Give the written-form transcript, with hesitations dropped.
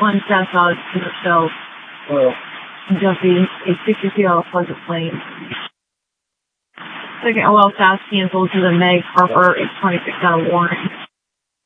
one staff out to the show. Duffy, a 60 off Pleasant Plains. Second OL fast canceled to the Meg Harper, a 26 out of Warren.